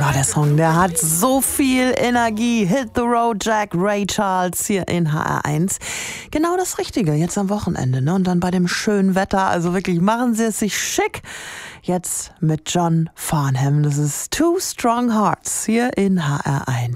Der Song, der hat so viel Energie. Hit the Road Jack, Ray Charles hier in HR1. Genau das Richtige, jetzt am Wochenende, ne? Und dann bei dem schönen Wetter. Also wirklich, machen Sie es sich schick. Jetzt mit John Farnham. Das ist Two Strong Hearts hier in HR1.